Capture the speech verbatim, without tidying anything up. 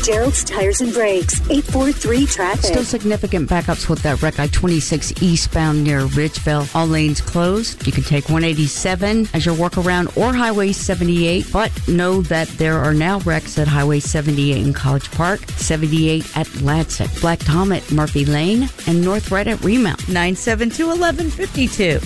Gerald's Tires and Brakes, eight four three traffic. Still significant backups with that wreck I twenty-six eastbound near Ridgeville. All lanes closed. You can take one eighty-seven as your workaround or Highway seventy-eight, but know that there are now wrecks at Highway seventy-eight in College Park, seventy-eight at Lansing, Black Tom at Murphy Lane, and North Red at Remount. nine seven two, one one five two.